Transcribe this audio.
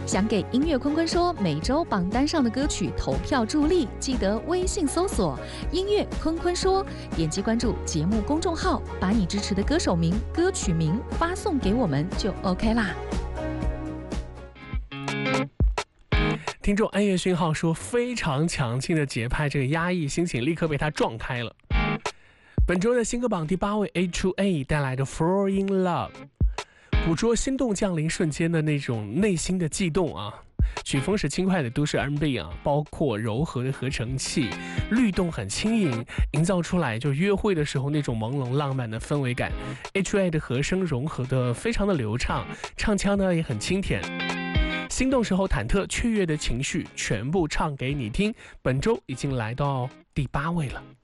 想给音乐坤坤说每周榜单上的歌曲投票助力，记得微信搜索音乐坤坤说，点击关注节目公众号，把你支持的歌手名、歌曲名发送给我们就 OK 啦。 听众暗夜讯号说，非常强劲的节拍，这个压抑心情立刻被他撞开了。本周的新歌榜第8位 H2A 带来的 Fall in Love， 捕捉心动降临瞬间的那种内心的悸动啊。曲风是轻快的都市 R&B 啊，包括柔和的合成器，律动很轻盈，营造出来就约会的时候那种朦胧浪漫的氛围感。H2A 的和声融合的非常的流畅，唱腔呢也很清甜。心动时候忐忑雀跃的情绪全部唱给你听，本周已经来到第8位了。